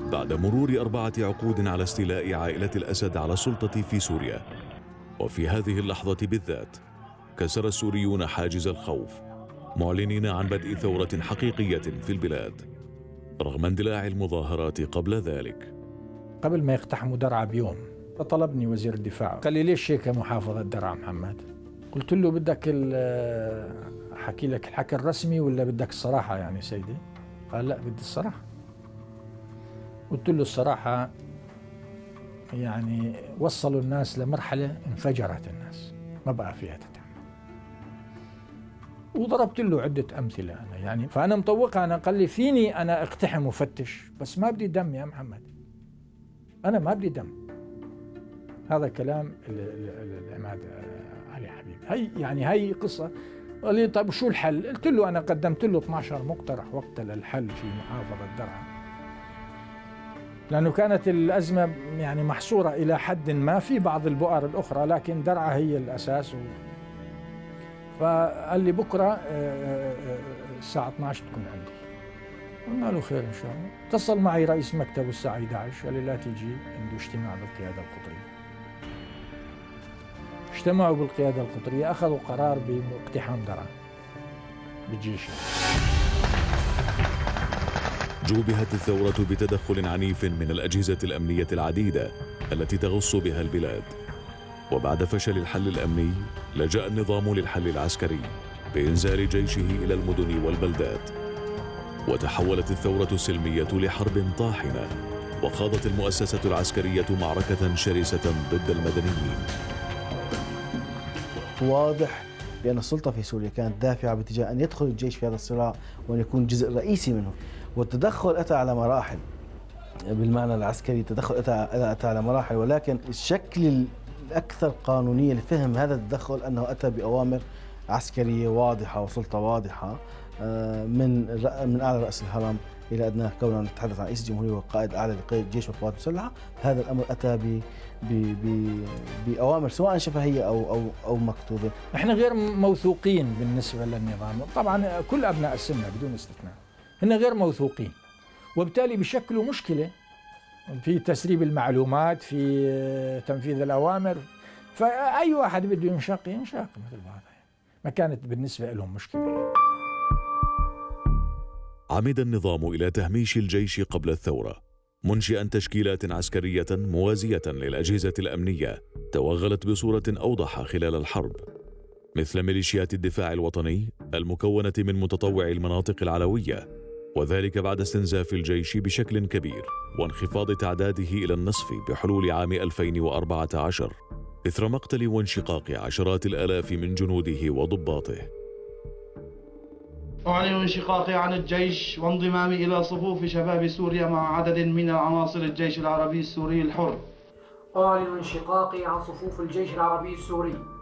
بعد مرور 4 عقود على استيلاء عائلة الأسد على السلطة في سوريا. وفي هذه اللحظة بالذات كسر السوريون حاجز الخوف، معلنين عن بدء ثورة حقيقية في البلاد رغم اندلاع المظاهرات قبل ذلك. قبل ما يقتحموا درعا بيوم طلبني وزير الدفاع، قال لي ليش هيك محافظة درعا محمد؟ قلت له بدك أحكي لك الحكي الرسمي ولا بدك الصراحة يعني سيدي؟ قال لا بدي الصراحة. قلت له الصراحة يعني وصلوا الناس لمرحلة انفجرت الناس ما بقى فيها تتحمل. وضربت له عدة أمثلة أنا يعني، فأنا مطوقها. أنا قال لي فيني أنا اقتحم وفتش بس ما بدي دم يا محمد، أنا ما بدي دم. هذا كلام العماد علي حبيب. هي قصة. قال لي طيب شو الحل؟ قلت له أنا قدمت له 12 مقترح وقت للحل في محافظة درعا، لأنه كانت الأزمة يعني محصورة إلى حد ما في بعض البؤر الأخرى، لكن درعا هي الأساس. فقال لي بكرة الساعة 12 تكون عندي. قلنا له خير إن شاء الله. اتصل معي رئيس مكتبه الساعة 11 قال لي لا تيجي، عنده اجتماع بالقيادة القطرية. اجتمعوا بالقيادة القطرية، أخذوا قرار باقتحام درعا بالجيش. جوبهت الثورة بتدخل عنيف من الأجهزة الأمنية العديدة التي تغص بها البلاد. وبعد فشل الحل الأمني لجأ النظام للحل العسكري بإنزال جيشه إلى المدن والبلدات. وتحولت الثورة السلمية لحرب طاحنة، وخاضت المؤسسة العسكرية معركة شرسة ضد المدنيين. واضح بأن السلطة في سوريا كانت دافعة باتجاه أن يدخل الجيش في هذا الصراع وأن يكون جزء رئيسي منه. والتدخل أتى على مراحل بالمعنى العسكري، التدخل أتى على مراحل، ولكن الشكل الأكثر قانونية لفهم هذا التدخل أنه أتى بأوامر عسكرية واضحة وسلطة واضحة من أعلى رأس الهرم إلى أدناه. كوننا نتحدث عن رئيس الجمهورية والقائد الأعلى لقيادة الجيش والقوات المسلحة، هذا الأمر أتى بأوامر سواء شفهية أو مكتوبة. نحن غير موثوقين بالنسبة للنظام، طبعا كل أبناء السنة بدون استثناء هن غير موثوقين، وبالتالي بيشكلوا مشكلة في تسريب المعلومات، في تنفيذ الأوامر. فأي واحد بده ينشق مثل بعض، ما كانت بالنسبة لهم مشكلة. عمد النظام إلى تهميش الجيش قبل الثورة، منشئا تشكيلات عسكرية موازية للأجهزة الأمنية توغلت بصورة أوضح خلال الحرب، مثل ميليشيات الدفاع الوطني المكونة من متطوعي المناطق العلوية، وذلك بعد استنزاف الجيش بشكل كبير وانخفاض تعداده إلى النصف بحلول عام 2014 إثر مقتل وانشقاق عشرات الآلاف من جنوده وضباطه. أعلن انشقاقي عن الجيش وانضمامي إلى صفوف شباب سوريا مع عدد من عناصر الجيش العربي السوري الحر. أعلن انشقاقي عن صفوف الجيش العربي السوري